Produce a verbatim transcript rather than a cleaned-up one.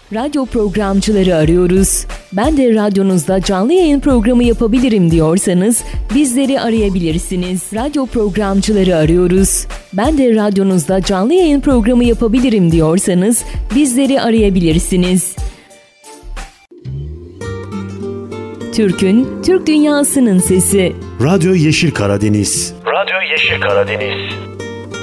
Radyo programcıları arıyoruz. Ben de radyonuzda canlı yayın programı yapabilirim diyorsanız bizleri arayabilirsiniz. Radyo programcıları arıyoruz. Ben de radyonuzda canlı yayın programı yapabilirim diyorsanız bizleri arayabilirsiniz. Türk'ün, Türk dünyasının sesi. Radyo Yeşil Karadeniz. Radyo Yeşil Karadeniz.